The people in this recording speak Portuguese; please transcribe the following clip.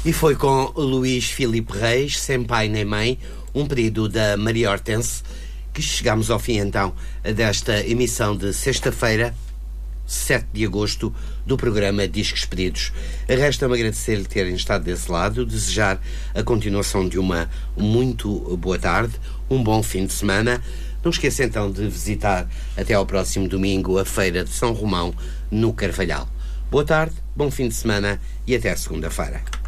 E foi com Luís Filipe Reis, Sem Pai Nem Mãe, um pedido da Maria Hortense, que chegamos ao fim então desta emissão de sexta-feira, 7 de agosto, do programa Discos Pedidos. Resta-me agradecer-lhe terem estado desse lado, desejar a continuação de uma muito boa tarde, um bom fim de semana. Não esqueça então de visitar até ao próximo domingo a Feira de São Romão, no Carvalhal. Boa tarde, bom fim de semana e até segunda-feira.